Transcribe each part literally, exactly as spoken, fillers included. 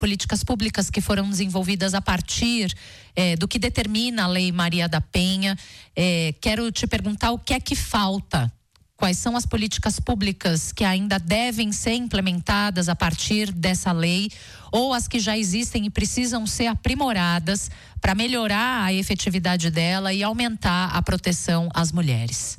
políticas públicas que foram desenvolvidas a partir é, do que determina a Lei Maria da Penha. É, quero te perguntar o que é que falta. Quais são as políticas públicas que ainda devem ser implementadas a partir dessa lei, ou as que já existem e precisam ser aprimoradas para melhorar a efetividade dela e aumentar a proteção às mulheres?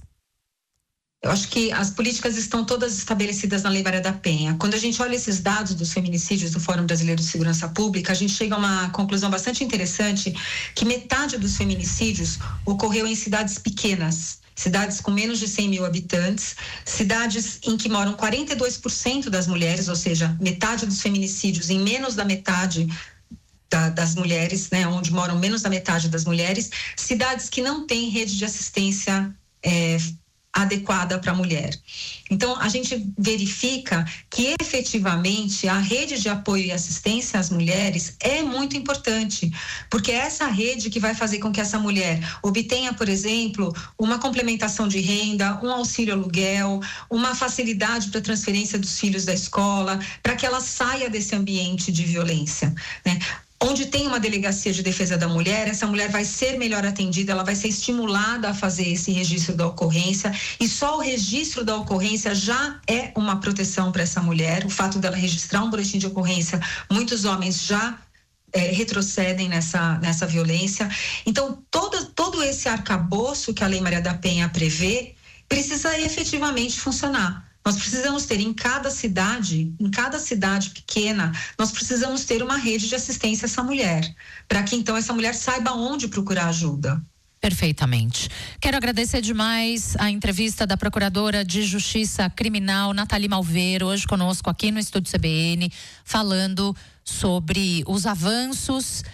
Eu acho que as políticas estão todas estabelecidas na Lei Maria da Penha. Quando a gente olha esses dados dos feminicídios do Fórum Brasileiro de Segurança Pública, a gente chega a uma conclusão bastante interessante, que metade dos feminicídios ocorreu em cidades pequenas. Cidades com menos de cem mil habitantes, cidades em que moram quarenta e dois por cento das mulheres, ou seja, metade dos feminicídios em menos da metade da, das mulheres, né, onde moram menos da metade das mulheres, cidades que não têm rede de assistência é, adequada para a mulher. Então, a gente verifica que efetivamente a rede de apoio e assistência às mulheres é muito importante, porque é essa rede que vai fazer com que essa mulher obtenha, por exemplo, uma complementação de renda, um auxílio aluguel, uma facilidade para transferência dos filhos da escola, para que ela saia desse ambiente de violência, né? Onde tem uma delegacia de defesa da mulher, essa mulher vai ser melhor atendida, ela vai ser estimulada a fazer esse registro da ocorrência, e só o registro da ocorrência já é uma proteção para essa mulher. O fato dela registrar um boletim de ocorrência, muitos homens já é, retrocedem nessa, nessa violência. Então, todo, todo esse arcabouço que a Lei Maria da Penha prevê precisa efetivamente funcionar. Nós precisamos ter em cada cidade, em cada cidade pequena, nós precisamos ter uma rede de assistência a essa mulher, para que então essa mulher saiba onde procurar ajuda. Perfeitamente. Quero agradecer demais a entrevista da Procuradora de Justiça Criminal, Nathalie Malveiro, hoje conosco aqui no Estúdio C B N, falando sobre os avanços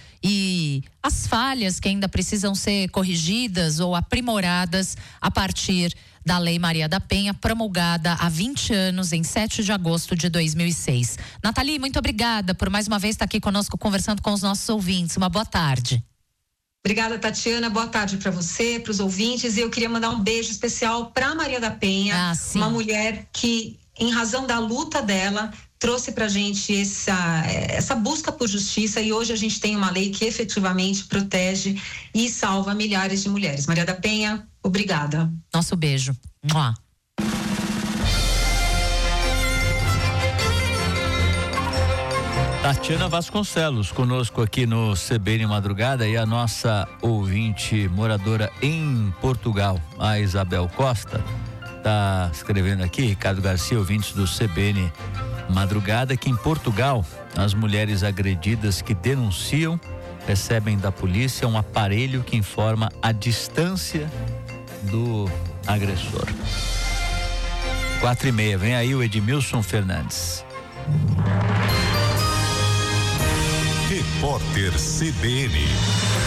e as falhas que ainda precisam ser corrigidas ou aprimoradas a partir da Lei Maria da Penha, promulgada há vinte anos, em sete de agosto de dois mil e seis. Nathalie, muito obrigada por mais uma vez estar aqui conosco, conversando com os nossos ouvintes. Uma boa tarde. Obrigada, Tatiana. Boa tarde para você, para os ouvintes. E eu queria mandar um beijo especial para Maria da Penha, ah, uma mulher que, em razão da luta dela, trouxe pra gente essa, essa busca por justiça, e hoje a gente tem uma lei que efetivamente protege e salva milhares de mulheres. Maria da Penha, obrigada. Nosso beijo. Mua. Tatiana Vasconcelos conosco aqui no C B N Madrugada, e a nossa ouvinte moradora em Portugal, a Isabel Costa, tá escrevendo aqui, Ricardo Garcia, ouvintes do C B N Madrugada, que em Portugal as mulheres agredidas que denunciam recebem da polícia um aparelho que informa a distância do agressor. Quatro e meia, vem aí o Edmilson Fernandes. Repórter C B N.